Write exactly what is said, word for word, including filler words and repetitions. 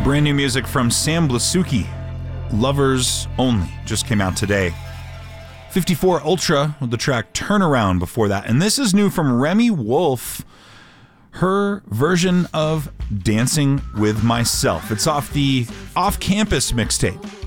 Brand new music from Sam Blasucki. Lovers Only just came out today. fifty-four Ultra with the track Turnaround before that. And this is new from Remy Wolf, her version of Dancing with Myself. It's off the Off Campus mixtape.